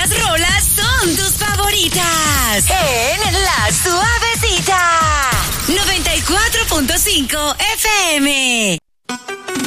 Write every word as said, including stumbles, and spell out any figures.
estas rolas son tus favoritas. En La Suavecita. noventa y cuatro punto cinco F M.